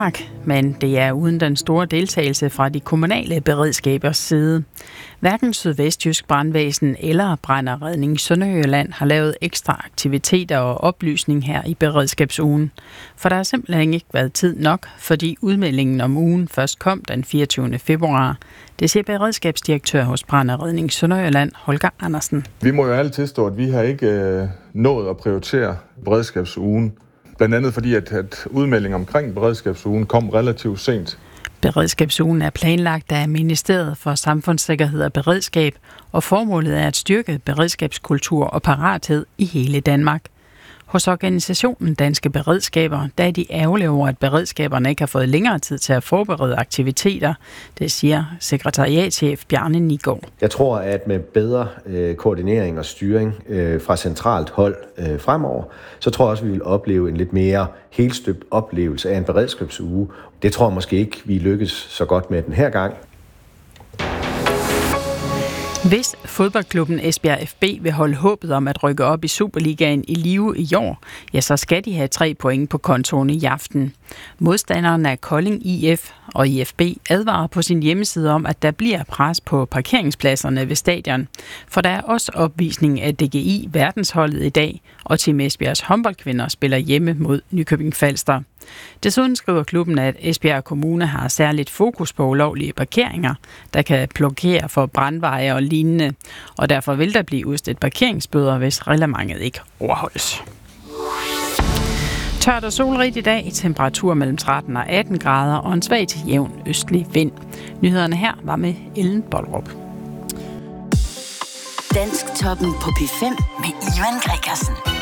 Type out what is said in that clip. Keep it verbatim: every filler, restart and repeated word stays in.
men det er uden den store deltagelse fra de kommunale beredskabers side. Hverken Sydvestjysk Brandvæsen eller Brandredning Sønderjylland har lavet ekstra aktiviteter og oplysning her i beredskabsugen. For der har simpelthen ikke været tid nok, fordi udmeldingen om ugen først kom den fireogtyvende februar. Det siger beredskabsdirektør hos Brandredning Sønderjylland, Holger Andersen. Vi må jo alle tilstå, at vi har ikke øh, nået at prioritere beredskabsugen. Blandt andet fordi, at, at udmeldingen omkring beredskabsugen kom relativt sent. Beredskabsugen er planlagt af Ministeriet for Samfundssikkerhed og Beredskab, og formålet er at styrke beredskabskultur og parathed i hele Danmark. Hos organisationen Danske Beredskaber, der er de ærgerlige over, at beredskaberne ikke har fået længere tid til at forberede aktiviteter. Det siger sekretariatschef Bjarne Nigård. Jeg tror, at med bedre øh, koordinering og styring øh, fra centralt hold øh, fremover, så tror jeg også, at vi vil opleve en lidt mere helstøbt oplevelse af en beredskabsuge. Det tror jeg måske ikke, vi lykkes så godt med den her gang. Hvis fodboldklubben Esbjerg F B vil holde håbet om at rykke op i Superligaen i live i år, ja, så skal de have tre point på kontoen i aften. Modstanderen er Kolding I F, og I F B advarer på sin hjemmeside om, at der bliver pres på parkeringspladserne ved stadion. For der er også opvisning af D G I verdensholdet i dag, og Team Esbjergs håndboldkvinder spiller hjemme mod Nykøbing Falster. Desuden skriver klubben, at Esbjerg Kommune har særligt fokus på ulovlige parkeringer, der kan blokere for brandveje og lignende, og derfor vil der blive udstedt parkeringsbøder, hvis reglementet ikke overholdes. Tørt og solrigt i dag, temperatur mellem tretten og atten grader og en svag til jævn østlig vind. Nyhederne her var med Ellen Boldrup. Dansk toppen på P fem med Ivan Gregersen.